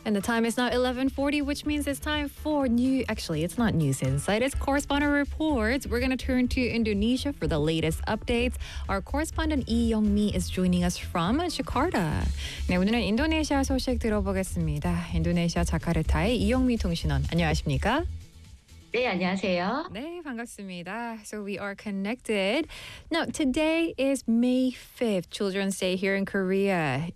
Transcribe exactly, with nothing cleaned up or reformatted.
And the time is now eleven forty, which means it's time for new... Actually, it's not News Insight. It's Correspondent Reports. We're going to turn to Indonesia for the latest updates. Our correspondent Lee Young-mi is joining us from Jakarta. 네, 오늘은 인도네시아 소식 들어보겠습니다. 인도네시아 자카르타의 이영미 통신원. 안녕하십니까? 네, 안녕하세요. 네, 반갑습니다. So we are connected. Now, today is May fifth, Children's Day here in Korea.